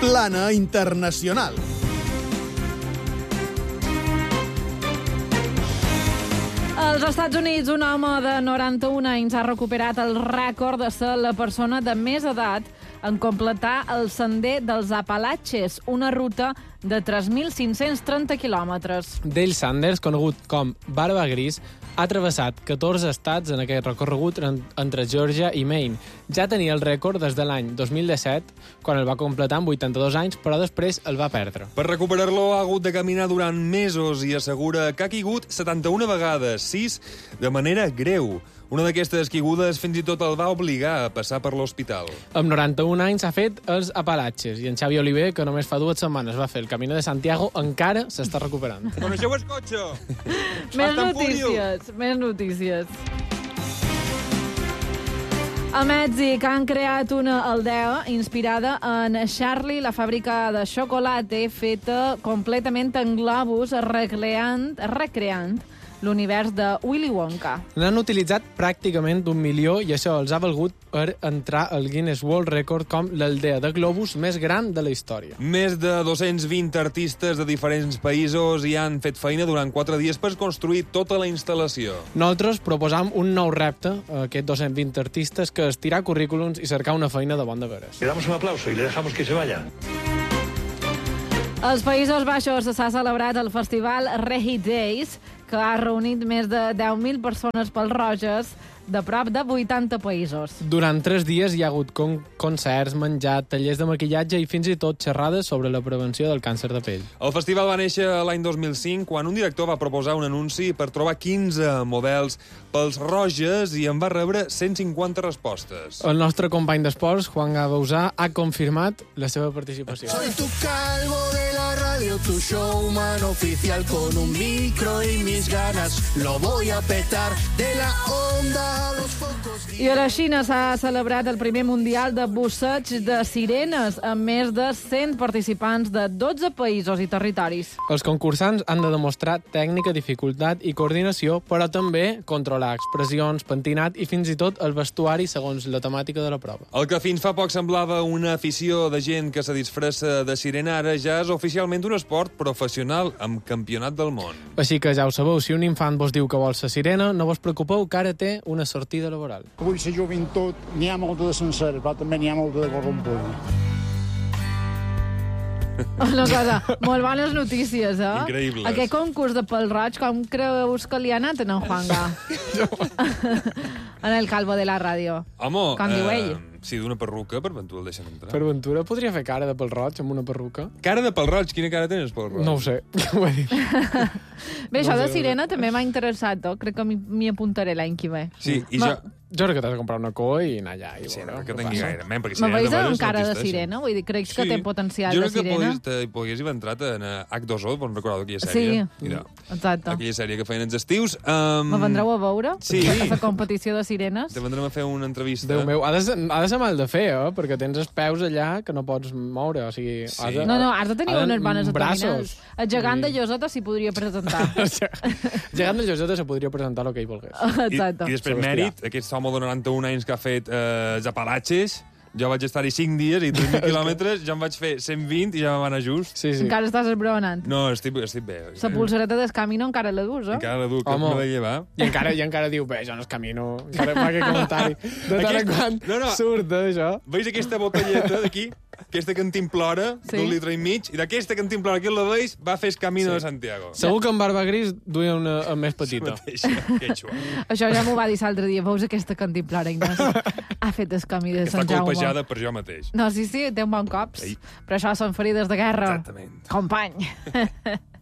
Plana Internacional. Als Estats Units, un home de 91 anys ha recuperat el rècord de ser la persona de més edat en completar el sender dels Apalatxes, una ruta de 3.530 quilòmetres. Dale Sanders, conegut com Barba Gris, ha travessat 14 estats en aquest recorregut entre Georgia i Maine. Ja tenia el rècord des de l'any 2017, quan el va completar amb 82 anys, però després el va perdre. Per recuperar-lo ha hagut de caminar durant mesos i assegura que ha caigut 71 vegades, 6 de manera greu. Una d'aquestes caigudes fins i tot el va obligar a passar per l'hospital. Amb 91 anys ha fet els Apalatxes i en Xavi Oliver, que només fa 2 setmanes va fer el Camino de Santiago, encara s'està recuperant. Coneixeu el cotxe? Més notícies. A Mèxic han creat una aldea inspirada en Charlie, la fàbrica de xocolata feta completament en globus, recreant l'univers de Willy Wonka. N'han utilitzat pràcticament 1 milió i això els ha valgut per entrar al Guinness World Record com l'aldea de globus més gran de la història. Més de 220 artistes de diferents països hi han fet feina durant 4 dies per construir tota la instal·lació. Nosaltres proposam un nou repte a aquests 220 artistes, que és tirar currículums i cercar una feina de bon de veres. Le damos un aplauso y le dejamos que se vaya. Als Països Baixos s'ha celebrat el festival Reggae Days, que ha reunit més de 10.000 persones pèl-roges de prop de 80 països. Durant 3 dies hi ha hagut concerts, menjar, tallers de maquillatge i fins i tot xerrades sobre la prevenció del càncer de pell. El festival va néixer l'any 2005, quan un director va proposar un anunci per trobar 15 models pels roges i en va rebre 150 respostes. El nostre company d'esports, Juan Gabausà, ha confirmat la seva participació. Soy tu calvo de la radio, tu showman oficial, con un micro y mis ganas lo voy a petar, de la onda a los focos. I a la Xina s'ha celebrat el primer mundial de busseig de sirenes, amb més de 100 participants de 12 països i territoris. Els concursants han de demostrar tècnica, dificultat i coordinació, però també controlar expressions, pentinat i fins i tot el vestuari segons la temàtica de la prova. El que fins fa poc semblava una afició de gent que se disfressa de sirena, ara ja és oficialment un esport professional amb campionat del món. Així que ja ho sabeu, si un infant vos diu que vol ser sirena, no vos preocupeu, que ara té una sortida laboral. Avui la joventut n'hi ha molta de sencera, però també n'hi ha molta de corrompuda. Una cosa, molt bones notícies, eh? Increïbles. Aquest concurs de pèl-roig, com creus que li ha anat en Juanga? En el calvo de la ràdio. Home, Com diu ell? si d'una perruca, per ventura el deixen entrar. Per ventura podria fer cara de pèl-roig amb una perruca? Cara de pèl-roig? Quina cara tens, pèl-roig? No ho sé, ho he dit. Bé, això de sirena també m'ha interessat, crec que m'hi apuntaré l'any que ve. Sí, i Jo crec que t'has de comprar una coa i anar allà. Sí, no, que tingui gaire. Me veus amb cara de sirena? Vull dir, crec que té potencial de sirena? Jo crec que podries haver entrat en H2O, bon recordar aquella sèrie. Sí, exacte. Aquella sèrie que feien els estius. Me vendreu a veure? Sí. A la competició de sirenes? Te vendrem a fer una entrevista. Déu meu, ha de ser mal de fer, perquè tens els peus allà que no pots moure, o sigui... Sí. No, has de tenir unes bones abdominals. El gegant de Lloseta s'hi podria presentar. Gegant de Lloseta se podria presentar el que ell volgués. Exacte. I després mèrit, aquest home de 91 anys que ha fet els Apalatxes, jo vaig estar-hi 5 dies i 3.000 quilòmetres, ja em vaig fer 120 i ja vam anar just. Sí. Encara estàs esbronant. No, estic bé. La pulsereta del Camino encara la dus, Encara la du, que me la llevar. I encara diu, bé, jo no és camino. Encara fa aquest comentari. De tant en quant surt això. Veus aquesta botelleta d'aquí? Aquesta cantimplora, d'un litre i mig, i d'aquesta cantimplora que la veus va fer el Camino de Santiago. Segur que en Barba Gris duia una més petita. Això ja m'ho va dir l'altre dia. Veus aquesta cantimplora, Ignasi? Ha fet el camí de Sant Jaume. Està colpejada per jo mateix. No, sí, té un bon cops. Però això són ferides de guerra. Exactament. Company.